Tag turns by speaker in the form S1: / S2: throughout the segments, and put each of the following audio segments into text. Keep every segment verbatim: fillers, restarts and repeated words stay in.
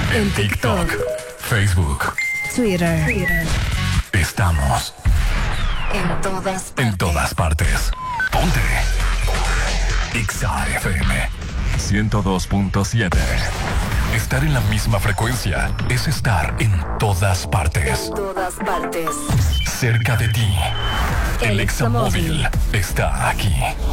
S1: En TikTok, Facebook,
S2: Twitter. Twitter.
S1: Estamos
S2: en todas partes.
S1: En todas partes. Ponte Exa F M ciento dos punto siete. Estar en la misma frecuencia es estar en todas partes.
S2: En todas partes.
S1: Cerca de ti. El, El Exa Móvil está aquí.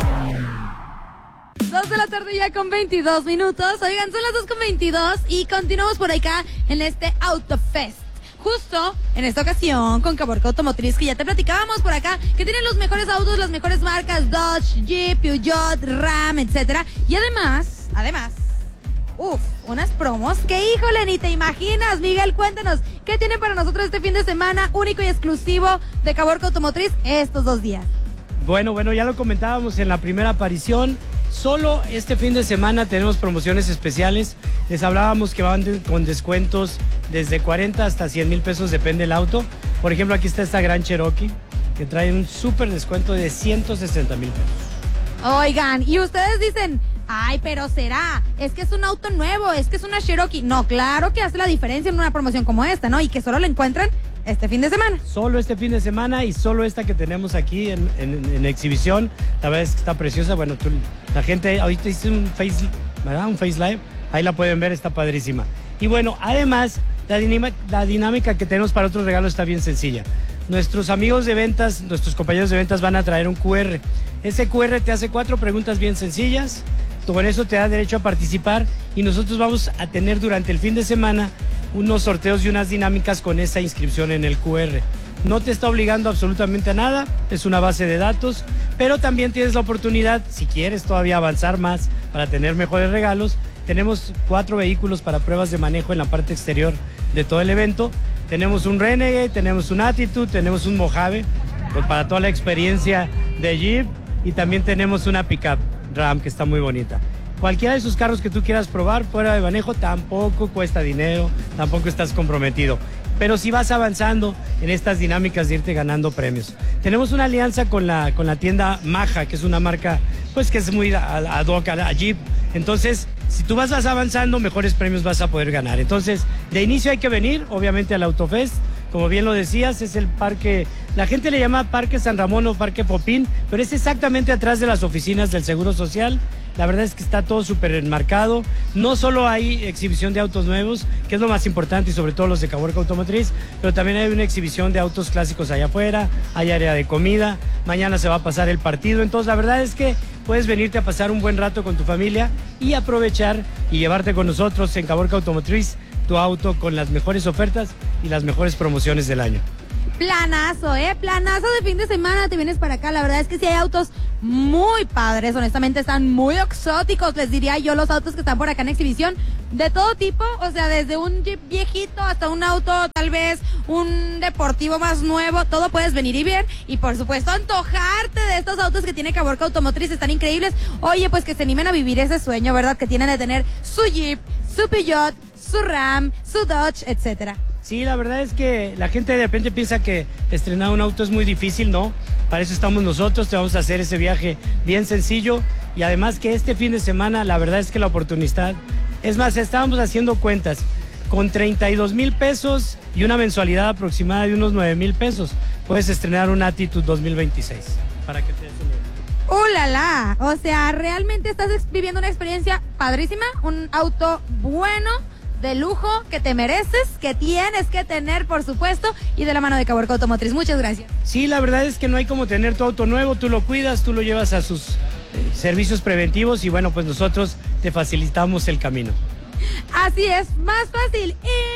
S3: Dos de la tarde ya con veintidós minutos. Oigan, son las dos con veintidós y continuamos por acá en este Autofest. Justo en esta ocasión con Caborca Automotriz, que ya te platicábamos por acá, que tienen los mejores autos, las mejores marcas, Dodge, Jeep, Peugeot, Ram, etcétera. Y además, además, uff, unas promos que, híjole, ni te imaginas. Miguel, cuéntanos, ¿qué tienen para nosotros este fin de semana único y exclusivo de Caborca Automotriz estos dos días?
S4: Bueno, bueno, ya lo comentábamos en la primera aparición. Solo este fin de semana tenemos promociones especiales. Les hablábamos que van de, con descuentos desde cuarenta hasta cien mil pesos, depende del auto. Por ejemplo, aquí está esta Gran Cherokee, que trae un súper descuento de ciento sesenta mil pesos.
S3: Oigan, y ustedes dicen, ay, pero será, es que es un auto nuevo, es que es una Cherokee. No, claro que hace la diferencia en una promoción como esta, ¿no? Y que solo la encuentran este fin de semana.
S4: Solo este fin de semana y solo esta que tenemos aquí en, en, en exhibición. La verdad es que está preciosa. Bueno, tú, la gente ahorita hice un face, ¿verdad? Un face live. Ahí la pueden ver, está padrísima. Y bueno, además, la, dinam- la dinámica que tenemos para otro regalo está bien sencilla. Nuestros amigos de ventas, nuestros compañeros de ventas van a traer un cu erre. Ese cu erre te hace cuatro preguntas bien sencillas. Con eso te da derecho a participar y nosotros vamos a tener durante el fin de semana unos sorteos y unas dinámicas con esa inscripción en el cu erre. No te está obligando absolutamente a nada, es una base de datos, pero también tienes la oportunidad, si quieres todavía avanzar más para tener mejores regalos. Tenemos cuatro vehículos para pruebas de manejo en la parte exterior de todo el evento. Tenemos un Renegade, tenemos un Attitude, tenemos un Mojave, pues para toda la experiencia de Jeep, y también tenemos una pickup Ram que está muy bonita. Cualquiera de esos carros que tú quieras probar fuera de manejo tampoco cuesta dinero, tampoco estás comprometido. Pero si vas avanzando en estas dinámicas de irte ganando premios. Tenemos una alianza con la, con la tienda Maja, que es una marca pues que es muy ad hoc a Jeep. Entonces, si tú vas avanzando, mejores premios vas a poder ganar. Entonces, de inicio hay que venir, obviamente, al Autofest. Como bien lo decías, es el parque, la gente le llama Parque San Ramón o Parque Popín, pero es exactamente atrás de las oficinas del Seguro Social. La verdad es que está todo súper enmarcado. No solo hay exhibición de autos nuevos, que es lo más importante, y sobre todo los de Caborca Automotriz, pero también hay una exhibición de autos clásicos allá afuera, hay área de comida, mañana se va a pasar el partido. Entonces la verdad es que puedes venirte a pasar un buen rato con tu familia y aprovechar y llevarte con nosotros en Caborca Automotriz tu auto con las mejores ofertas y las mejores promociones del año.
S3: Planazo, ¿eh? Planazo de fin de semana, te vienes para acá. La verdad es que sí hay autos muy padres, honestamente están muy exóticos, les diría yo, los autos que están por acá en exhibición, de todo tipo, o sea, desde un Jeep viejito hasta un auto, tal vez un deportivo más nuevo, todo puedes venir y ver, y por supuesto antojarte de estos autos que tiene Caborca Automotriz, están increíbles. Oye, pues que se animen a vivir ese sueño, ¿verdad? Que tienen de tener su Jeep, su Peugeot, su Ram, su Dodge, etcétera.
S4: Sí, la verdad es que la gente de repente piensa que estrenar un auto es muy difícil, ¿no? Para eso estamos nosotros, te vamos a hacer ese viaje bien sencillo, y además que este fin de semana la verdad es que la oportunidad, es más, estábamos haciendo cuentas, con treinta y dos mil pesos y una mensualidad aproximada de unos nueve mil pesos, puedes estrenar un Attitude dos mil veintiséis, para que te des una idea.
S3: ¡Uh, la, la! O sea, realmente estás viviendo una experiencia padrísima, un auto bueno, de lujo, que te mereces, que tienes que tener, por supuesto, y de la mano de Caborca Automotriz. Muchas gracias.
S4: Sí, la verdad es que no hay como tener tu auto nuevo, tú lo cuidas, tú lo llevas a sus eh, servicios preventivos y bueno, pues nosotros te facilitamos el camino.
S3: Así es, más fácil,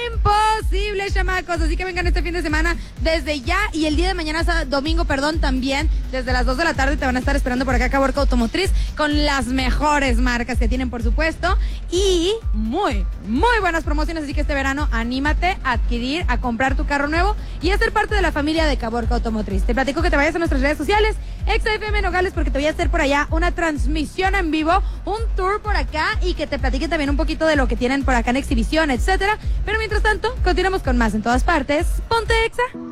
S3: imposible, chamacos. Así que vengan este fin de semana desde ya, y el día de mañana, domingo, perdón, también, desde las dos de la tarde te van a estar esperando por acá Caborca Automotriz con las mejores marcas que tienen, por supuesto, y muy, muy buenas promociones. Así que este verano anímate a adquirir, a comprar tu carro nuevo y a ser parte de la familia de Caborca Automotriz. Te platico que te vayas a nuestras redes sociales, Exa F M Nogales, porque te voy a hacer por allá una transmisión en vivo, un tour por acá, y que te platique también un poquito de lo que tienen por acá en exhibición, etcétera. Pero mientras tanto, continuamos con más en todas partes. Ponte Exa.